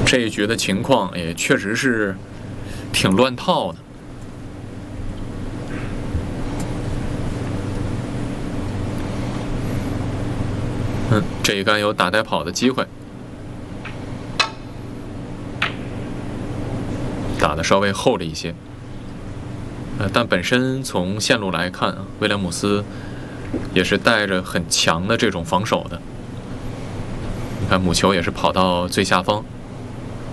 这一局的情况也确实是挺乱套的。这一杆有打带跑的机会，打得稍微厚了一些。但本身从线路来看啊，威廉姆斯也是带着很强的这种防守的。你看母球也是跑到最下方，